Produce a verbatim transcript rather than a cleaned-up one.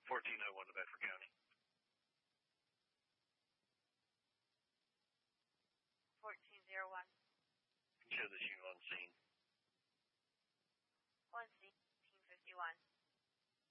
fourteen oh one to Bedford County. fourteen oh one. Show this unit on scene. one scene, fifteen fifty-one.